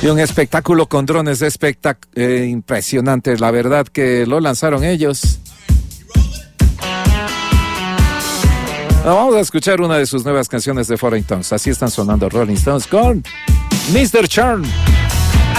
Y un espectáculo con drones impresionante. La verdad que lo lanzaron ellos. Vamos a escuchar una de sus nuevas canciones de Foreign Tongues. Así están sonando Rolling Stones con Mr. Churn.